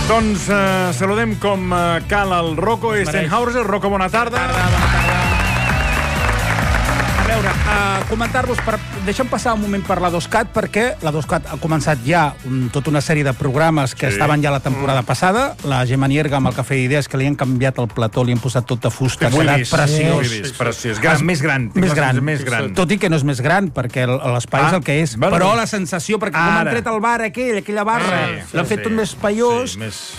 Doncs saludem com cal el Rocco Eisenhauser. Rocco, bona tarda. A veure, comentar-vos, deixem passar un moment per la 2CAT, perquè la 2CAT ha començat ja tota una sèrie de programes que estaven ja la temporada passada. La Gemma Nierga amb el Cafè d'Idees, que li han canviat el plató, li han posat tot de fusta, ha quedat preciós. Més gran. Tot i que no és més gran, perquè l'espai és el que és. Però la sensació, perquè com han tret el bar aquella barra, l'han fet tot més paiós,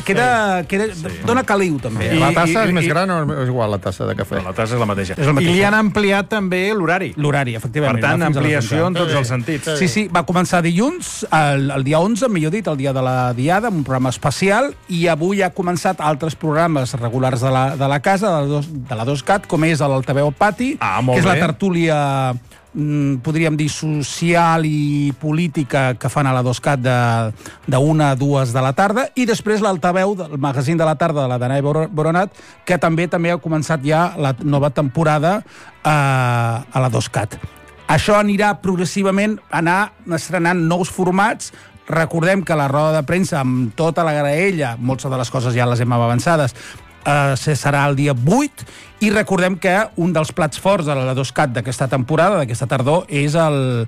dona caliu, també. La tassa és més gran o és igual la tassa de cafè? La tassa és la mateixa. I li han ampliat també l'horari. L'horari, efectivament. Per tant, ampliació en tots els sentits. Sí, va començar dilluns, el dia 11, millor dit, el dia de la Diada, amb un programa especial, i avui ha començat altres programes regulars de la casa, de la 2CAT, com és l'Altaveu al Pati, que és la tertúlia, podríem dir, social i política que fan a la 2CAT de 1 a 2 de la tarda, i després l'Altaveu, el magazín de la tarda de la Danae Boronat, que també ha començat ja la nova temporada a la 2CAT. Això anirà progressivament estrenant nous formats. Recordem que la roda de premsa, amb tota la graella, moltes de les coses ja les hem avançades, serà el dia 8, i recordem que un dels plats forts de la 2CAT d'aquesta temporada, d'aquesta tardor, és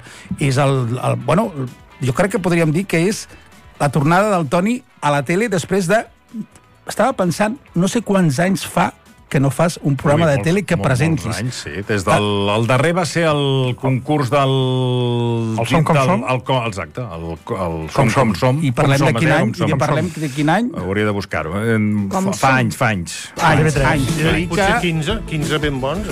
bueno, jo crec que podríem dir que és la tornada del Toni a la tele després de... Estava pensant, no sé quants anys fa que no fas un programa de tele que presentis. Molts anys, sí. Des del... El darrer va ser el concurs del... El Som com som? Exacte, el Som com som. I parlem de quin any? I parlem de quin any? Hauria de buscar-ho. Fa anys. Anys. Potser 15 ben bons,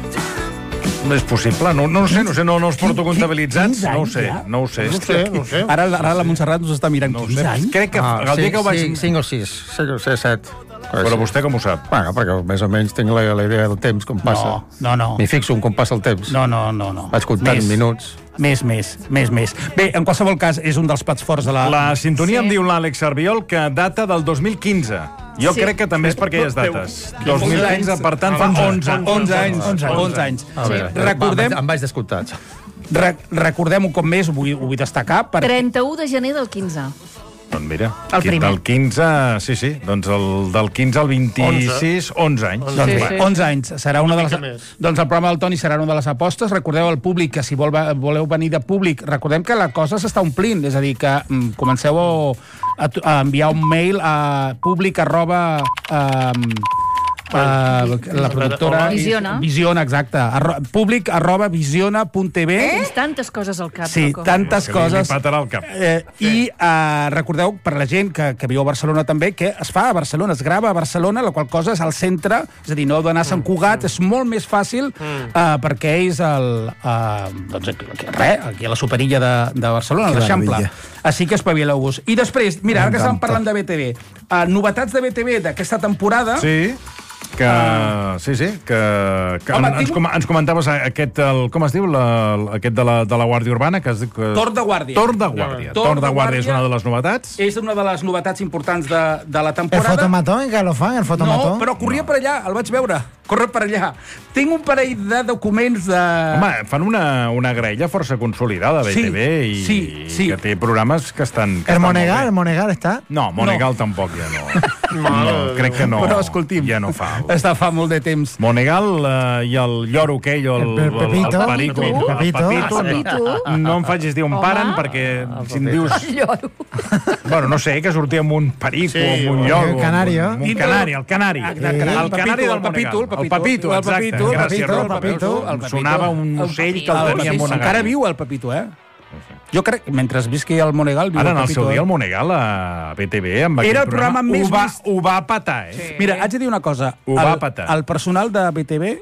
No és possible, no sé, no els porto comptabilitzats, no ho sé. Ara la Montserrat us està mirant 15 anys. Crec que el dia que ho vaig... 5 o 6, 7. Però vostè com ho sap? Bueno, perquè més o menys tinc la idea del temps, com passa. No. M'hi fixo com passa el temps. No. Vaig comptant minuts. Més. Bé, en qualsevol cas, és un dels plats forts de la... La sintonia em diu l'Àlex Sarbiol que data del 2015. Jo crec que també és per aquelles dates. 2015, per tant, fa 11 anys. Recordem... Em vaig descomptat. Recordem-ho com més, ho vull destacar. 31 de gener del 15. Doncs mira, el primer. Del 15, sí, doncs del 15 al 26, 11 anys. Doncs bé, 11 anys. Serà una de les... Doncs el programa del Toni serà una de les apostes. Recordeu al públic que si voleu venir de públic, recordem que la cosa s'està omplint, és a dir, que comenceu a enviar un mail a públic @ la productora Visiona, exacte, públic @visiona.tv. Tantes coses al cap. Sí, tantes coses. Al cap. I recordeu, per la gent que viu a Barcelona també, que es fa a Barcelona, es grava a Barcelona, la qual cosa és al centre, és a dir, no heu d'anar a Sant Cugat, és molt més fàcil perquè és aquí a la superilla de Barcelona, a l'Eixample. Així que espavileu-vos. I després, mira, ara que estàvem parlant de BTV, novetats de BTV d'aquesta temporada... Sí. Ens comentaves aquest, com es diu, aquest de la Guàrdia Urbana, que es diu... Tor de Guàrdia. Tor de Guàrdia és una de les novetats? És una de les novetats importants de la temporada. El fotomató, que lo fan, el fotomató? No, però corria per allà, el vaig veure. Corre per allà. Tinc un parell de documents de... Home, fan una graella força consolidada, BTV, i que té programes que estan... El Monegal està? No, Monegal tampoc ja no. Crec que no. Però, escolti'm, ja no fa. Està fa molt de temps. Monegal i el lloro aquell, el Pepito. El Pepito. No em facis dir on paren, perquè si em dius... Bueno, no sé, que sortia amb un perico, amb un lloro... El Canario. El Canari. El Canari del Monegal. El Pepito, exacte. Gràcies, Ropa. Sonava un ocell que el tenia Monegal. Encara viu el Pepito, Jo crec, mentre visqui el Monegal... Ara, en el seu dia, el Monegal a BTV, amb aquest programa, ho va patar, Mira, haig de dir una cosa. Ho va patar. El personal de BTV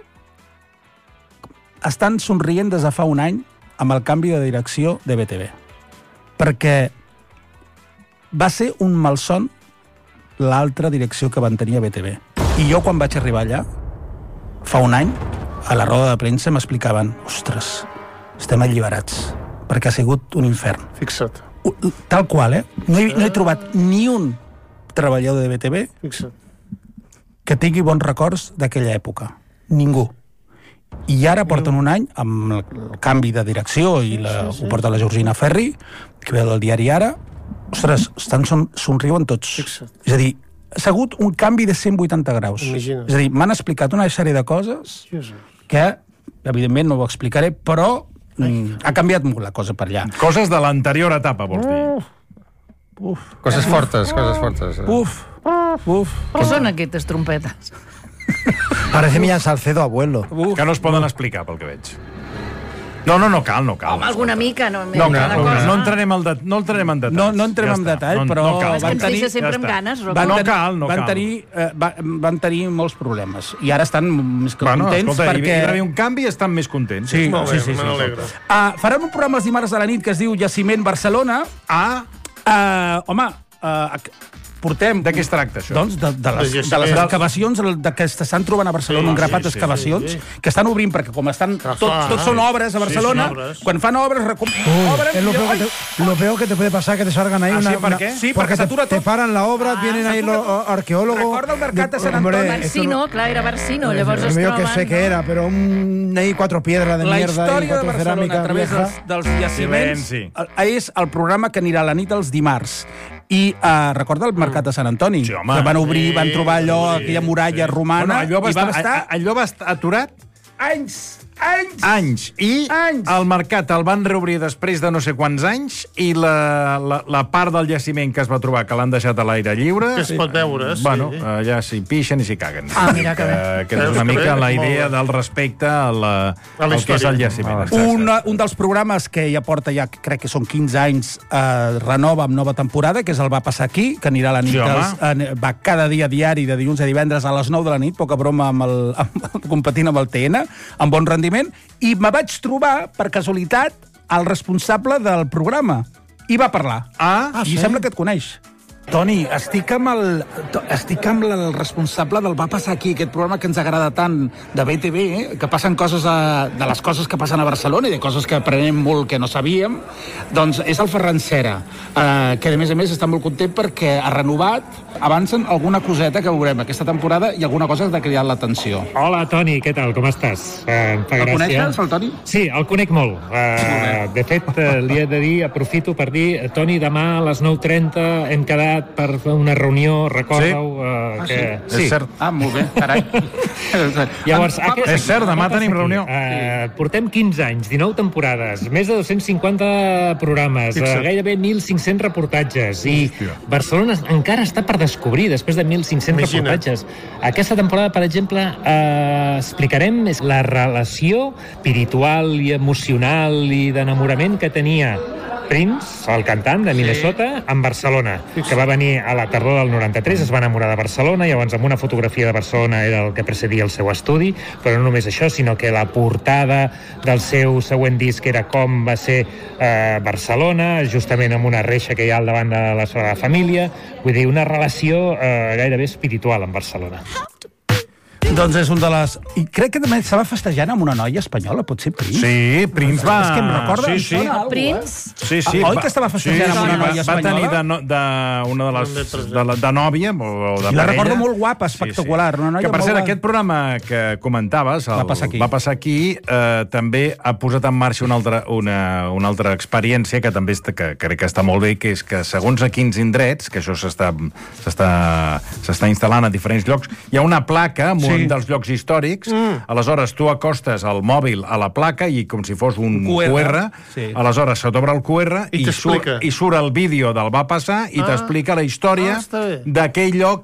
estan somrient des de fa un any amb el canvi de direcció de BTV. Perquè va ser un malson l'altra direcció que van tenir a BTV. I jo, quan vaig arribar allà, fa un any, a la roda de premsa m'explicaven: ostres, estem alliberats, perquè ha sigut un infern. Fixa't. Tal qual, No he trobat ni un treballador de BTV que tingui bons records d'aquella època. Ningú. I ara porten un any amb el canvi de direcció i ho porta la Georgina Ferri, que ve del diari Ara, Ostres, somriuen tots. Fixa't. És a dir, s'ha hagut un canvi de 180 graus. Imagina't. És a dir, m'han explicat una sèrie de coses que, evidentment, no ho explicaré, però ha canviat molt la cosa per allà. Coses de l'anterior etapa, vols dir? Coses fortes, coses fortes. Què són aquestes trompetes? Parece Millán Salcedo, abuelo. Que no es poden explicar, pel que veig. No cal. Home, alguna mica, no. No entrarem en detalls. No entrem en detall, però És que ens deixa sempre amb ganes, Rocco. van tenir molts problemes. I ara estan més que contents escolta, perquè... hi va haver un canvi i estan més contents. Sí. Me n'alegro. Farem un programa els dimarts a la nit que es diu Jaciment Barcelona. Portem... De què es tracta, això? Doncs de les excavacions que s'estan trobant a Barcelona, un grapat d'excavacions, que estan obrint, perquè com estan... Tots són obres a Barcelona, quan fan obres... Es lo peor que te puede pasar que te salgan ahí una... ¿por qué? Sí, porque te paran la obra, vienen ahí los arqueólogos... Recorda el mercat de Sant Antoni. Barsino, clar, era Barsino, llavors es Yo troben... que sé qué era, pero ahí 4 piedras de La mierda y història de 4 Barcelona cerámica a través vieja. dels jaciments Silenci. és el programa que anirà a la nit els dimarts. I recorda el mercat de Sant Antoni? Sí, home. Que van obrir, van trobar allò, aquella muralla romana... Allò va i vam estar estar aturat anys. I el mercat el van reobrir després de no sé quants anys i la part del jaciment que es va trobar, que l'han deixat a l'aire lliure... Que es pot veure, sí. Bueno, allà s'hi pixen i s'hi caguen. Mira que bé. Que és una mica la idea del respecte al que és el jaciment. Un dels programes que ja porta, crec que són 15 anys, renova amb nova temporada, que és el Va passar aquí, que anirà a la nit, va cada dia diari, de dilluns a divendres a les 9 de la nit, poca broma competint amb el TN, amb bon rendiment, i me vaig trobar, per casualitat, el responsable del programa. I va parlar. I sembla que et coneix. Toni, estic amb el responsable del Va passar aquí, aquest programa que ens agrada tant de BTV, que passen coses de les coses que passen a Barcelona i de coses que aprenem molt que no sabíem. Doncs és el Ferran Cera, que a més està molt content perquè ha renovat. Avancen alguna coseta que veurem aquesta temporada i alguna cosa que t'ha cridat l'atenció. Hola, Toni, què tal? Com estàs? Em fa gràcia. El coneixes, el Toni? Sí, el conec molt. De fet, li he de dir, aprofito per dir, Toni, demà a les 9:30 hem quedat per fer una reunió, recorda-ho. Sí? És cert. Molt bé, carai. Llavors, és cert, demà tenim reunió. Portem 15 anys, 19 temporades, més de 250 programes, gairebé 1.500 reportatges, i Barcelona encara està per descobrir després de 1.500 reportatges. Aquesta temporada, per exemple, explicarem la relació espiritual i emocional i d'enamorament que tenia Prince, el cantant de Minnesota, en Barcelona, que va venir a la tardor del 93, es va enamorar de Barcelona, llavors amb una fotografia de Barcelona era el que precedia el seu estudi, però no només això, sinó que la portada del seu següent disc era com va ser Barcelona, justament amb una reixa que hi ha al davant de la seva família, vull dir, una relació gairebé espiritual amb Barcelona. Doncs és un de les... I crec que també estava festejant amb una noia espanyola, pot ser Prince? Sí, Prince va... És que em recorda... Sí. Prince? Sí. Oi que estava festejant amb una noia espanyola? Va tenir una de nòvia o de parella. La recordo molt guapa, espectacular. Una noia que, per cert, molt... aquest programa que comentaves, Va passar aquí, també ha posat en marxa una altra experiència que també que crec que està molt bé, que és que segons a quins indrets, que això s'està instal·lant a diferents llocs, hi ha una placa amb un dels llocs històrics, aleshores tu acostes el mòbil a la placa i com si fos un QR, aleshores se t'obre el QR i surt el vídeo del Va passar i t'explica la història d'aquell lloc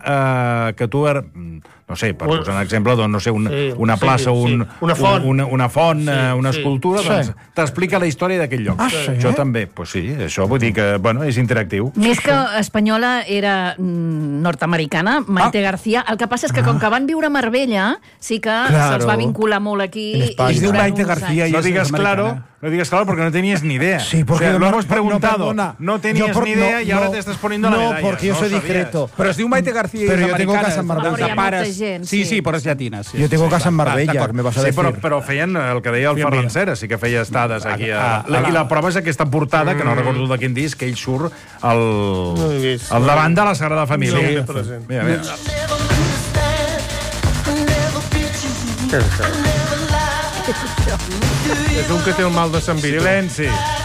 que tu... No sé, per posar un exemple, doncs, no sé, una plaça, una font, una escultura, doncs t'explica la història d'aquell lloc. Això també, doncs sí, això vull dir que, bueno, és interactiu. Més que espanyola era nord-americana, Maite García. El que passa és que com que van viure a Marbella, sí que se'ls va vincular molt aquí. Es diu Maite García. No digues claro porque no tenías ni idea. Sí, porque lo hemos preguntado. No tenías ni idea y ahora te estás poniendo la medalla. No, porque yo soy discreto. Pero es diu Maite García y pero yo tengo casa en Marbella. Sí, però és llatina. Jo tengo casa en Marbella, me vas a decir. Però feien el que deia el Ferran Cera, sí que feia estades aquí. I la prova és aquesta portada, que no recordo de quin disc, que ell surt al davant de la Sagrada Família. Mira. És un que té el mal de Sant Vito. Silenci.